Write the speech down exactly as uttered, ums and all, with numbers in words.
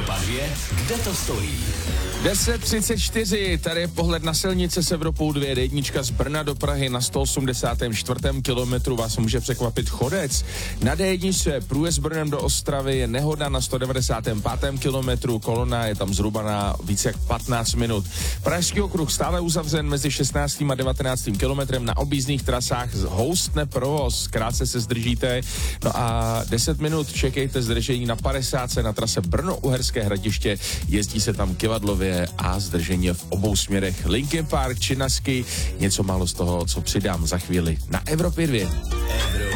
Evropa dvě, kde to stojí? deset třicet čtyři, tady je pohled na silnice s Evropou dvě, jednička z Brna do Prahy na sto osmdesátém čtvrtém kilometru vás může překvapit chodec. Na D jedna průjezd Brnem do Ostravy je nehoda na sto devadesátém pátém kilometru, kolona je tam zhruba na více jak patnáct minut. Pražský okruh stále uzavřen mezi šestnáctým a devatenáctým kilometrem, na objízdných trasách houstne provoz, krátce se zdržíte, no a deset minut čekejte zdržení na padesátce na trase Brno-Uherské Hradiště, jezdí se tam kivadlově a zdržení v obou směrech. Linkin Park, Činasky, něco málo z toho, co přidám za chvíli na Evropě dvě. Evropa